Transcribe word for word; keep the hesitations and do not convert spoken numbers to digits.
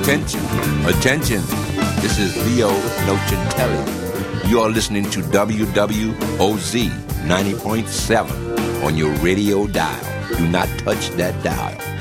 Attention, attention. This is Leo Nocentelli. You are listening to W W O Z ninety point seven on your radio dial. Do not touch that dial.